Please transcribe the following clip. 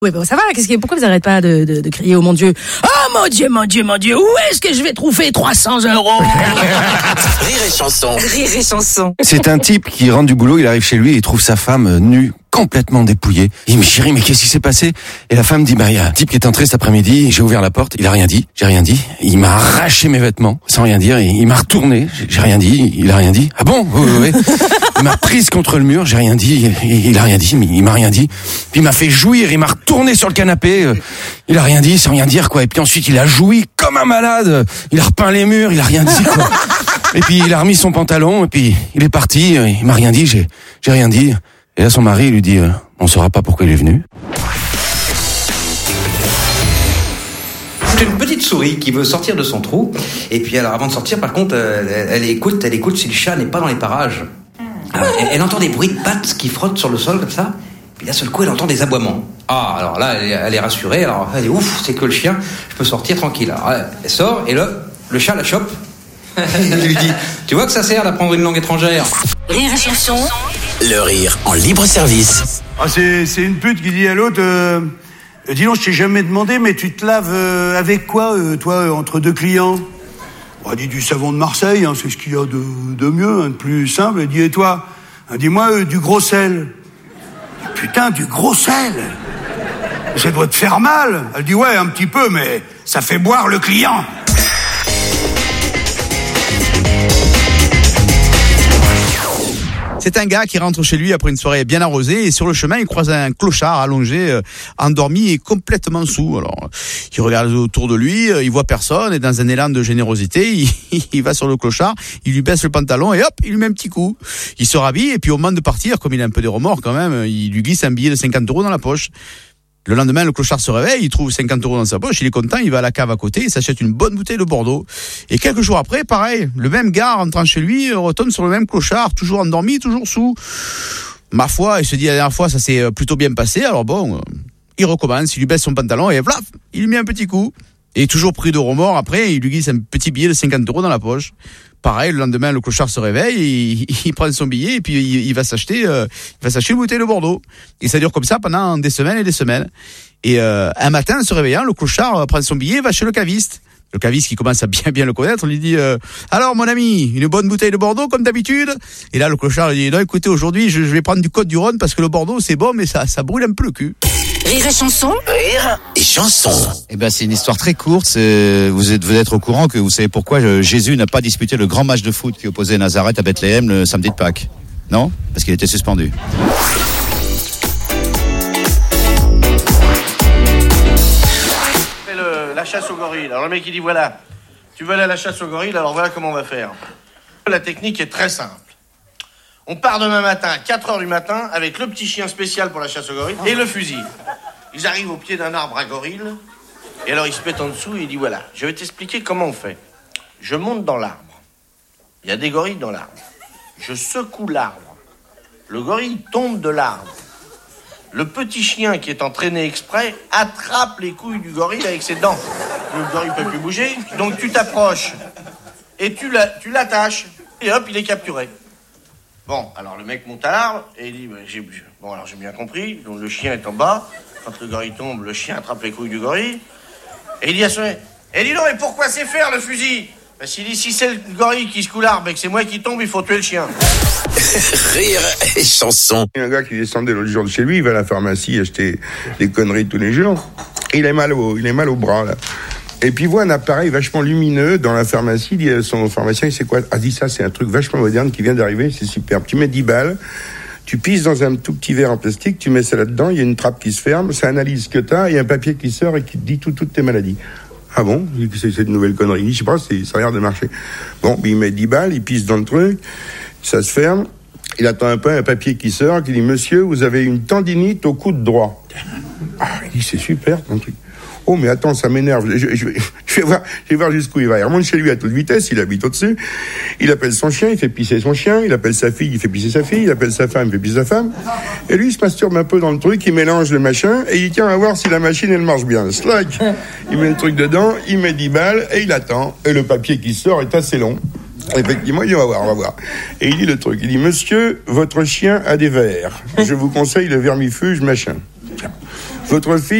Oui, bon, ça va, pourquoi vous n'arrêtez pas de crier oh mon Dieu? Oh mon Dieu, mon Dieu, mon Dieu, où est-ce que je vais trouver 300 €? Rire et chanson. Rire et chanson. C'est un type qui rentre du boulot, il arrive chez lui et il trouve sa femme nue, complètement dépouillée. Il me dit, chérie, mais qu'est-ce qui s'est passé? Et la femme dit, il y a un type qui est entré cet après-midi, j'ai ouvert la porte, il a rien dit, j'ai rien dit. Il m'a arraché mes vêtements, sans rien dire, et il m'a retourné, j'ai rien dit, il a rien dit. Ah bon? Oui. Il m'a prise contre le mur, j'ai rien dit, il a rien dit, mais il m'a rien dit. Puis il m'a fait jouir, il m'a retourné sur le canapé, il a rien dit, sans rien dire, quoi. Et puis ensuite, il a joui comme un malade, il a repeint les murs, il a rien dit, quoi. Et puis il a remis son pantalon, et puis il est parti, il m'a rien dit, j'ai rien dit. Et là, son mari lui dit, on saura pas pourquoi il est venu. C'est une petite souris qui veut sortir de son trou. Et puis alors, avant de sortir, par contre, elle écoute si le chat n'est pas dans les parages. Alors, elle entend des bruits de pattes qui frottent sur le sol comme ça. Puis d'un seul coup, elle entend des aboiements. Ah, alors là, elle est rassurée. Alors, elle est ouf, c'est que le chien, je peux sortir tranquille. Alors, elle sort et là, le chat la chope. Il lui dit, tu vois que ça sert d'apprendre une langue étrangère. Rire et chanson. Le rire en libre service. Ah, c'est une pute qui dit à l'autre, dis donc, je t'ai jamais demandé, mais tu te laves avec quoi, toi, entre deux clients? On dit du savon de Marseille, c'est ce qu'il y a de mieux, de plus simple. Elle dit, et toi? Dis-moi, du gros sel. Putain, du gros sel? Ça doit te faire mal. Elle dit, ouais, un petit peu, mais ça fait boire le client. C'est un gars qui rentre chez lui après une soirée bien arrosée et sur le chemin, il croise un clochard allongé, endormi et complètement saoul. Alors, il regarde autour de lui, il voit personne et dans un élan de générosité, il va sur le clochard, il lui baisse le pantalon et hop, il lui met un petit coup. Il se rhabille et puis au moment de partir, comme il a un peu de remords quand même, il lui glisse un billet de 50 € dans la poche. Le lendemain, le clochard se réveille, il trouve 50 € dans sa poche, il est content, il va à la cave à côté, il s'achète une bonne bouteille de Bordeaux. Et quelques jours après, pareil, le même gars rentrant chez lui retombe sur le même clochard, toujours endormi, toujours saoul. Ma foi, il se dit la dernière fois, ça s'est plutôt bien passé, alors bon, il recommence, il lui baisse son pantalon et vlaf, il lui met un petit coup. Et toujours pris de remords, après, il lui glisse un petit billet de 50 € dans la poche. Pareil, le lendemain, le clochard se réveille, il prend son billet et puis il va s'acheter une bouteille de Bordeaux. Et ça dure comme ça pendant des semaines et des semaines. Et un matin, en se réveillant, le clochard prend son billet et va chez le caviste. Le caviste qui commence à bien le connaître, lui dit alors mon ami, une bonne bouteille de Bordeaux comme d'habitude? Et là, le clochard lui dit non, écoutez, aujourd'hui, je vais prendre du Côte-du-Rhône parce que le Bordeaux, c'est bon, mais ça brûle un peu le cul. Rire et chanson. Rire et chanson. Eh ben, c'est une histoire très courte. Vous êtes au courant que vous savez pourquoi Jésus n'a pas disputé le grand match de foot qui opposait Nazareth à Bethléem le samedi de Pâques? Non? Parce qu'il était suspendu. La chasse au gorille. Alors le mec il dit voilà, tu veux aller à la chasse au gorille, alors voilà comment on va faire. La technique est très simple. On part demain matin, 4h du matin, avec le petit chien spécial pour la chasse au gorille et le fusil. Ils arrivent au pied d'un arbre à gorille, et alors ils se mettent en dessous et il dit voilà, je vais t'expliquer comment on fait. Je monte dans l'arbre. Il y a des gorilles dans l'arbre. Je secoue l'arbre. Le gorille tombe de l'arbre. Le petit chien qui est entraîné exprès attrape les couilles du gorille avec ses dents. Le gorille ne peut plus bouger, donc tu t'approches et tu l'attaches et hop, il est capturé. Bon, alors le mec monte à l'arbre et il dit bon, alors j'ai bien compris, donc le chien est en bas, quand le gorille tombe, le chien attrape les couilles du gorille et il dit à son mec, dis donc, et pourquoi c'est faire le fusil? S'il dit si c'est le gorille qui secoue l'arbre et que c'est moi qui tombe, il faut tuer le chien. Rire et chanson. Il y a un gars qui descendait l'autre jour de chez lui, il va à la pharmacie acheter des conneries tous les jours. Il est mal au bras, là. Et puis il voit un appareil vachement lumineux dans la pharmacie. Il dit à son pharmacien, il sait quoi? Ah, dit ça, c'est un truc vachement moderne qui vient d'arriver, c'est superbe. Tu mets 10 balles, tu pisses dans un tout petit verre en plastique, tu mets ça là-dedans, il y a une trappe qui se ferme, ça analyse ce que t'as, il y a un papier qui sort et qui te dit toutes tes maladies. Ah bon? C'est une nouvelle connerie. Je sais pas, ça a l'air de marcher. Bon, il met 10 balles, il pisse dans le truc, ça se ferme, il attend un peu, un papier qui sort, qui dit, monsieur, vous avez une tendinite au coude droit. Ah, il dit, c'est super, ton truc. Oh, mais attends, ça m'énerve. Je vais voir jusqu'où il va. Il remonte chez lui à toute vitesse, il habite au-dessus. Il appelle son chien, il fait pisser son chien. Il appelle sa fille, il fait pisser sa fille. Il appelle sa femme, il fait pisser sa femme. Et lui, il se masturbe un peu dans le truc, il mélange le machin, et il tient à voir si la machine, elle marche bien. Slack. Il met le truc dedans, il met 10 balles, et il attend. Et le papier qui sort est assez long. Effectivement, il dit, on va voir. Et il dit le truc. Il dit, monsieur, votre chien a des vers. Je vous conseille le vermifuge, machin. Votre fille